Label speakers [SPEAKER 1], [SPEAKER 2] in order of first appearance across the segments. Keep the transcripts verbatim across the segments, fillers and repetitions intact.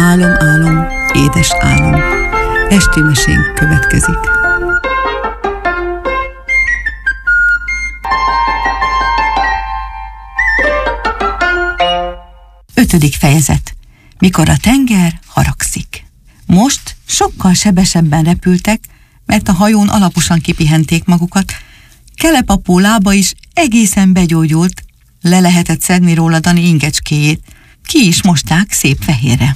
[SPEAKER 1] Álom, álom, édes álom. Esti mesénk következik. Ötödik fejezet. Mikor a tenger haragszik. Most sokkal sebesebben repültek, mert a hajón alaposan kipihenték magukat. Kelep apó lába is egészen begyógyult, le lehetett szedni róla Dani ingecskéjét. Ki is mosták szép fehérre.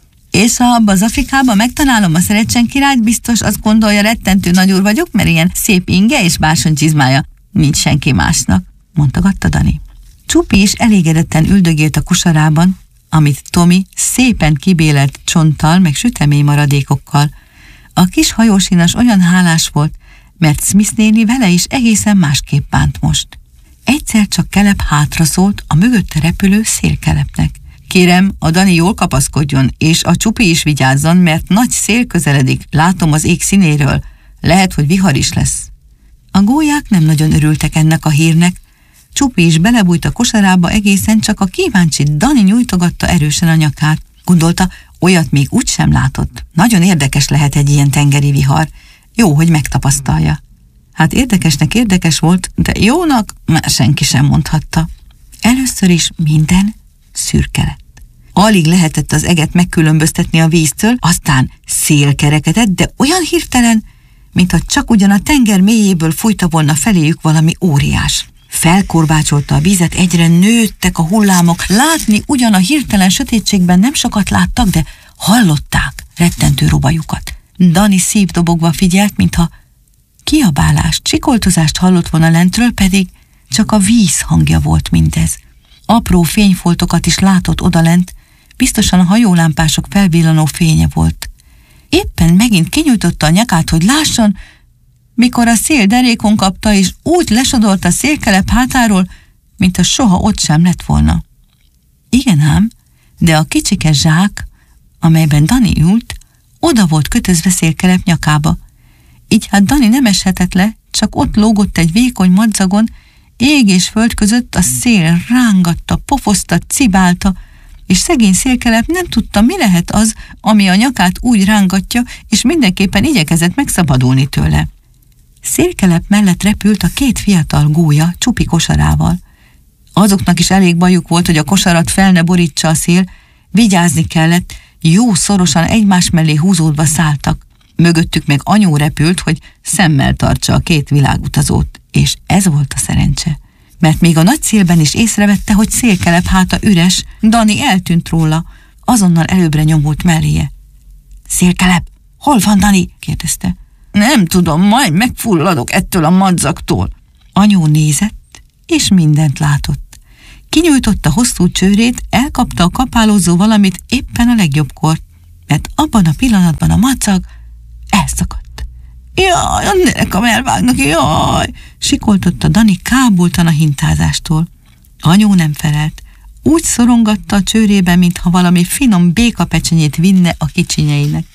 [SPEAKER 1] És ha abba az Afrikába megtalálom a Szerecsen királyt, biztos azt gondolja, rettentő nagyúr vagyok, mert ilyen szép inge és bársonycsizmája nincs senki másnak, mondogatta Dani. Csupi is elégedetten üldögélt a kosarában, amit Tomi szépen kibélelt csonttal meg sütemény maradékokkal. A kis hajósinas olyan hálás volt, mert Smith néni vele is egészen másképp bánt most. Egyszer csak Kelep hátraszólt a mögötte repülő szélkelepnek. Kérem, a Dani jól kapaszkodjon, és a Csupi is vigyázzon, mert nagy szél közeledik, látom az ég színéről. Lehet, hogy vihar is lesz. A gólyák nem nagyon örültek ennek a hírnek. Csupi is belebújt a kosarába egészen, csak a kíváncsi Dani nyújtogatta erősen a nyakát. Gondolta, olyat még úgysem látott. Nagyon érdekes lehet egy ilyen tengeri vihar. Jó, hogy megtapasztalja. Hát érdekesnek érdekes volt, de jónak már senki sem mondhatta. Először is minden szürke lett. Alig lehetett az eget megkülönböztetni a víztől, aztán szél kerekedett, de olyan hirtelen, mintha csak ugyan a tenger mélyéből fújta volna feléjük valami óriás. Felkorbácsolta a vizet, egyre nőttek a hullámok, látni ugyan a hirtelen sötétségben nem sokat láttak, de hallották rettentő robajukat. Dani szívdobogva figyelt, mintha kiabálást, csikoltozást hallott volna lentről, pedig csak a víz hangja volt mindez. Apró fényfoltokat is látott odalent, biztosan a hajólámpások felvillanó fénye volt. Éppen megint kinyújtotta a nyakát, hogy lásson, mikor a szél derékon kapta, és úgy lesodort a szélkelep hátáról, mint a soha ott sem lett volna. Igen ám, de a kicsike zsák, amelyben Dani ült, oda volt kötözve szélkelep nyakába. Így hát Dani nem eshetett le, csak ott lógott egy vékony madzagon, ég és föld között a szél rángatta, pofozta, cibálta, és szegény szélkelep nem tudta, mi lehet az, ami a nyakát úgy rángatja, és mindenképpen igyekezett megszabadulni tőle. Szélkelep mellett repült a két fiatal gólya Csupi kosarával. Azoknak is elég bajuk volt, hogy a kosarat fel ne borítsa a szél, vigyázni kellett, jó szorosan egymás mellé húzódva szálltak. Mögöttük meg anyó repült, hogy szemmel tartsa a két világutazót, és ez volt a szerencse. Mert még a nagy szélben is észrevette, hogy szélkelep háta üres, Dani eltűnt róla, azonnal előbbre nyomult melléje. Szélkelep, hol van Dani? kérdezte. Nem tudom, majd megfulladok ettől a madzaktól. Anyó nézett, és mindent látott. Kinyújtotta hosszú csőrét, elkapta a kapálózó valamit éppen a legjobbkor, mert abban a pillanatban a madzag elszakadt. Jaj, a nerekam elvágnak, jaj! Sikoltotta Dani kábultan a hintázástól. Anyó nem felelt. Úgy szorongatta a csőrébe, mintha valami finom békapecsenyét vinne a kicsinyeinek.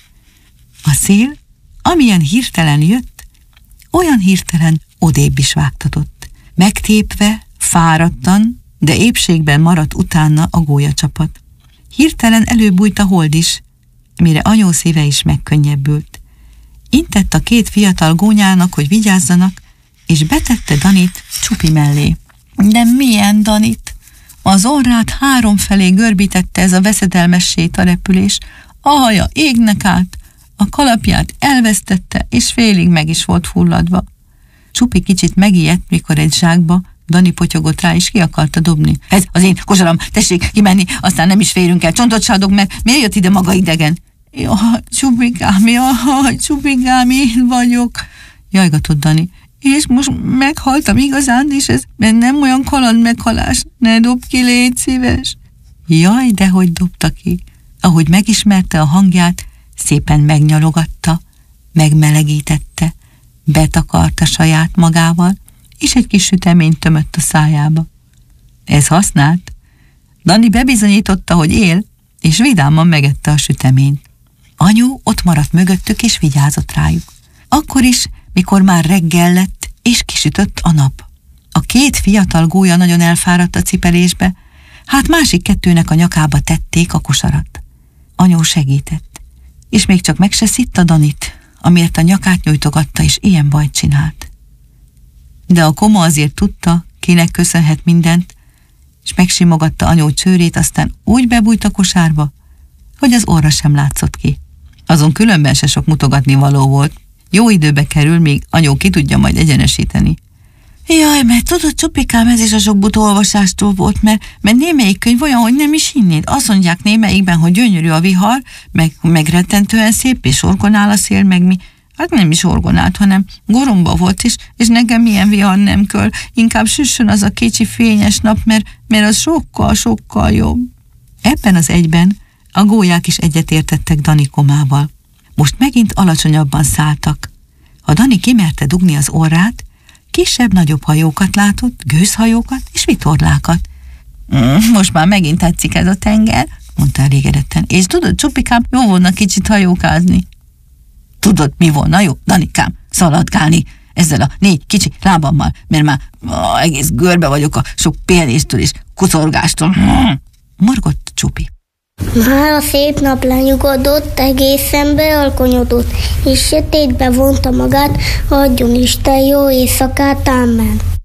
[SPEAKER 1] A szél, amilyen hirtelen jött, olyan hirtelen odébb is vágtatott. Megtépve, fáradtan, de épségben maradt utána a gólyacsapat. Hirtelen előbújt a hold is, mire anyó szíve is megkönnyebbült. Intett a két fiatal gónyának, hogy vigyázzanak, és betette Danit Csupi mellé. De milyen Danit? Az orrát háromfelé görbítette ez a veszedelmes sétarepülés, a haja égnek át, a kalapját elvesztette, és félig meg is volt fulladva. Csupi kicsit megijedt, mikor egy zsákba Dani potyogott rá, és ki akarta dobni. Ez az én kosaram, tessék kimenni, aztán nem is férünk el, csontot sádog meg, miért jött ide maga idegen? Jaj, Csupikám, jaj, Csupikám, én vagyok, jajgatott Dani. És most meghaltam igazán, és ez nem olyan kaland meghalás, ne dob ki, légy szíves. Jaj, dehogy dobta ki. Ahogy megismerte a hangját, szépen megnyalogatta, megmelegítette, betakarta saját magával, és egy kis süteményt tömött a szájába. Ez használt. Dani bebizonyította, hogy él, és vidáman megette a süteményt. Anyu ott maradt mögöttük, és vigyázott rájuk. Akkor is, mikor már reggel lett, és kisütött a nap. A két fiatal gólya nagyon elfáradt a cipelésbe, hát másik kettőnek a nyakába tették a kosarat. anyó segített, és még csak meg se szitta Danit, amiért a nyakát nyújtogatta, és ilyen bajt csinált. De a koma azért tudta, kinek köszönhet mindent, és megsimogatta anyó csőrét, aztán úgy bebújt a kosárba, hogy az orra sem látszott ki. Azon különben se sok mutogatni való volt. Jó időbe kerül, még anyó ki tudja majd egyenesíteni. Jaj, mert tudod, Csupikám, ez is a sok buta olvasástól volt, mert, mert némelyik könyv olyan, hogy nem is hinnéd. Azt mondják némelyikben, hogy gyönyörű a vihar, meg, meg rettentően szép, és orgonál a szél, meg mi. Hát nem is orgonált, hanem goromba volt, és, és nekem ilyen vihar nem kell. Inkább süssön az a kicsi fényes nap, mert, mert az sokkal, sokkal jobb. Ebben az egyben a gólyák is egyetértettek Dani komával. Most megint alacsonyabban szálltak. Ha Dani kimerte dugni az orrát, kisebb-nagyobb hajókat látott, gőzhajókat és vitorlákat. Mm, most már megint tetszik ez a tenger, mondta elégedetten. És tudod, Csupikám, jó volna kicsit hajókázni. Tudod, mi volna jó, Danikám? Szaladgálni ezzel a négy kicsi lábammal, mert már ó, egész görbe vagyok a sok pihenéstől és kucorgástól. Mm. Morgott Csupi.
[SPEAKER 2] Már a szép nap lenyugodott, egészen bealkonyodott, és sötétbe vonta magát, adjon Isten jó éjszakát, ámen.